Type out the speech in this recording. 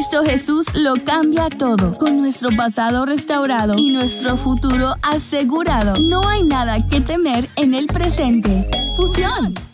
Cristo Jesús lo cambia todo. Con nuestro pasado restaurado y nuestro futuro asegurado, no hay nada que temer en el presente. Fusión.